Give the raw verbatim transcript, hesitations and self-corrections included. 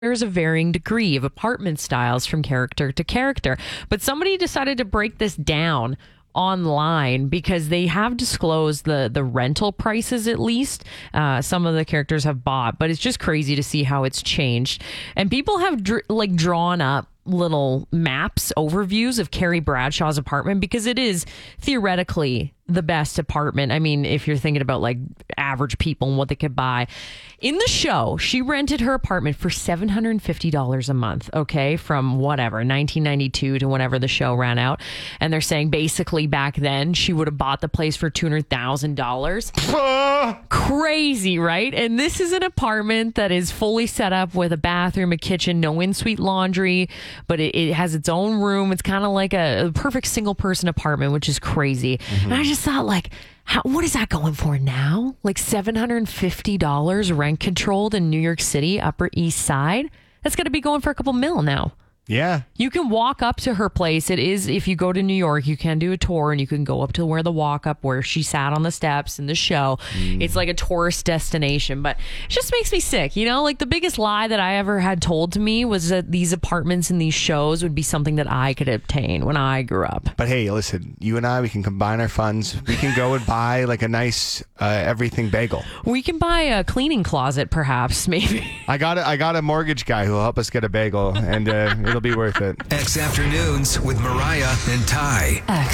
there's a varying degree of apartment styles from character to character. But somebody decided to break this down online because they have disclosed the the rental prices. At least uh some of the characters have bought, but it's just crazy to see how it's changed. And people have dr- like drawn up little maps, overviews of Carrie Bradshaw's apartment, because it is theoretically the best apartment. I mean, if you're thinking about like average people and what they could buy. In the show, she rented her apartment for seven hundred fifty dollars a month, okay, from whatever, nineteen ninety-two to whenever the show ran out. And they're saying basically back then she would have bought the place for two hundred thousand dollars. Crazy, right? And this is an apartment that is fully set up with a bathroom, a kitchen, no in-suite laundry, but it, it has its own room. It's kind of like a, a perfect single person apartment, which is crazy. Mm-hmm. And I just thought, like, how, what is that going for now? Like seven hundred fifty dollars rent controlled in New York City, Upper East Side? That's going to be going for a couple mil now. Yeah. You can walk up to her place. It is, if you go to New York, you can do a tour and you can go up to where the walk up where she sat on the steps in the show. Mm. It's like a tourist destination, but it just makes me sick. You know, like the biggest lie that I ever had told to me was that these apartments and these shows would be something that I could obtain when I grew up. But hey, listen, you and I, we can combine our funds. We can go and buy like a nice uh, everything bagel. We can buy a cleaning closet, perhaps, maybe. I got a, I got a mortgage guy who will help us get a bagel, and uh, it'll be worth it. X Afternoons with Mariah and Ty. X.